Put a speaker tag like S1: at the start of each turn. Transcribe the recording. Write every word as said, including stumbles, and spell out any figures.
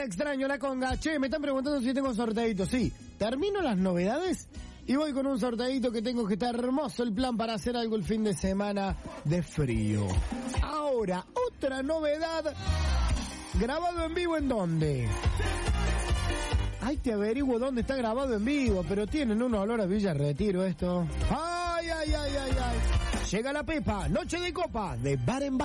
S1: extraño la conga. Che, me están preguntando si tengo sorteadito. Sí, termino las novedades y voy con un sorteadito que tengo, que está hermoso el plan para hacer algo el fin de semana de frío. Ahora, otra novedad. ¿Grabado en vivo en dónde? Ay, te averiguo dónde está grabado en vivo, pero tienen un olor a Villa Retiro esto. Ay, ay, ay, ay, ay. Llega la Pepa, noche de copa de bar en bar.